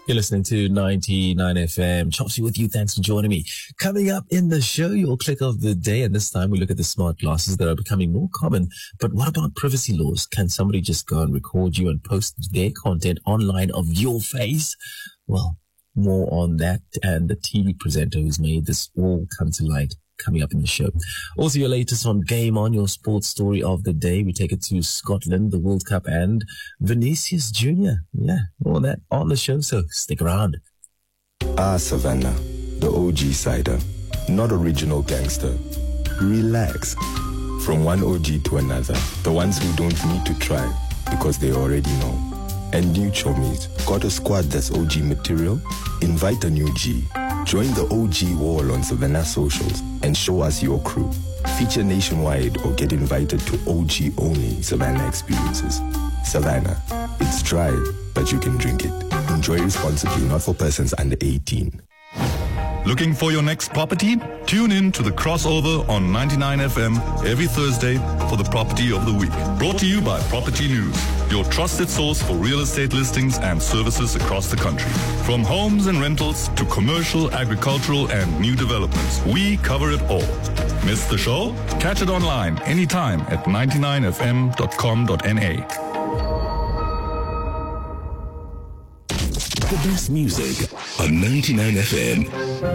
You're listening to 99 FM. Chopsy with you. Thanks for joining me. Coming up in the show, your click of the day. And this time we look at the smart glasses that are becoming more common. But what about privacy laws? Can somebody just go and record you and post their content online of your face? Well, more on that and the TV presenter who's made this all come to light coming up in the show. Also, your latest on Game On, your sports story of the day. We take it to Scotland, the World Cup, and Vinicius Jr. Yeah, all that on the show, so stick around. Savannah, the OG cider, not original gangster. Relax. From one OG to another, the ones who don't need to try because they already know. And new chomies, got a squad that's OG material? Invite a new G. Join the OG wall on Savannah socials and show us your crew. Feature nationwide or get invited to OG only Savannah experiences. Savannah, it's dry, but you can drink it. Enjoy responsibly, not for persons under 18. Looking for your next property? Tune in to the crossover on 99 FM every Thursday for the Property of the Week. Brought to you by Property News, your trusted source for real estate listings and services across the country. From homes and rentals to commercial, agricultural, and new developments, we cover it all. Miss the show? Catch it online anytime at 99fm.com.na. The best music on 99 FM.